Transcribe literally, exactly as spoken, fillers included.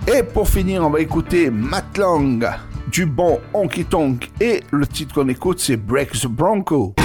Et pour finir, on va écouter Matt Lang, du bon Honky Tonk. Et le titre qu'on écoute, c'est Break the Bronco.